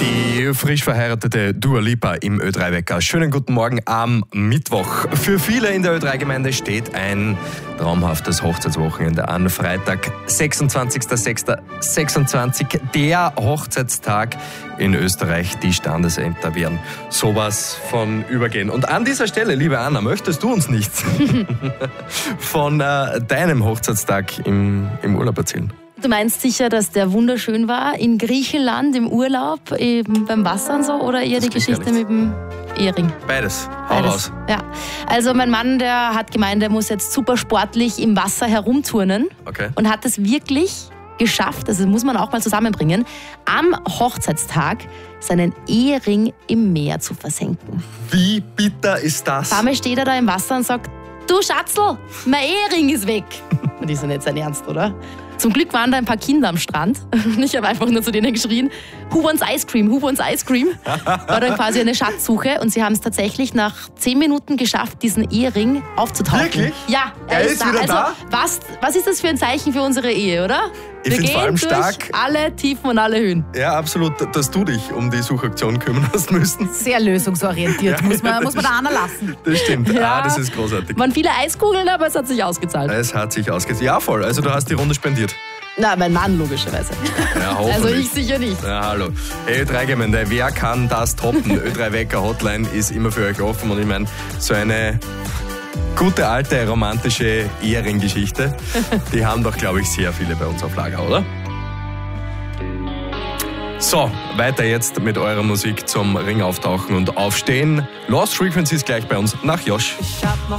Die frisch verheiratete Dua Lipa im Ö3-Wecker. Schönen guten Morgen am Mittwoch. Für viele in der Ö3-Gemeinde steht ein traumhaftes Hochzeitswochenende an. Freitag, 26.06.26, der Hochzeitstag in Österreich. Die Standesämter werden sowas von übergehen. Und an dieser Stelle, liebe Anna, möchtest du uns nichts von deinem Hochzeitstag im Urlaub erzählen? Du meinst sicher, dass der wunderschön war, in Griechenland im Urlaub, eben beim Wasser und so, oder eher die Geschichte mit dem Ehering? Beides. Hau raus. Ja. Also mein Mann, der hat gemeint, er muss jetzt super sportlich im Wasser herumturnen. Okay. Und hat es wirklich geschafft, also muss man auch mal zusammenbringen, am Hochzeitstag seinen Ehering im Meer zu versenken. Wie bitter ist das? Auf einmal steht er da im Wasser und sagt, du Schatzl, mein Ehering ist weg. Und ist ja nicht sein Ernst, oder? Zum Glück waren da ein paar Kinder am Strand und ich habe einfach nur zu denen geschrien, who wants ice cream, who wants ice cream? War dann quasi eine Schatzsuche und sie haben es tatsächlich nach 10 Minuten geschafft, diesen Ehering aufzutauchen. Wirklich? Ja, er ist da. Wieder da? Was ist das für ein Zeichen für unsere Ehe, oder? Ich finde es vor allem stark, alle Tiefen und alle Höhen. Ja, absolut, dass du dich um die Suchaktion kümmern hast müssen. Sehr lösungsorientiert, muss man der Anna lassen. Das stimmt, ja, das ist großartig. Waren viele Eiskugeln, aber es hat sich ausgezahlt. Es hat sich ausgezahlt. Ja, voll, also du hast die Runde spendiert. Na, mein Mann logischerweise. Ja, also ich sicher nicht. Ja, hallo. Hey, Ö3-Gemeinde, wer kann das toppen? Ö3-Wecker-Hotline ist immer für euch offen und ich meine, so eine gute alte romantische Ehering-Geschichte, die haben doch, glaube ich, sehr viele bei uns auf Lager, oder? So, weiter jetzt mit eurer Musik zum Ring auftauchen und aufstehen. Lost Frequencies gleich bei uns nach Josh.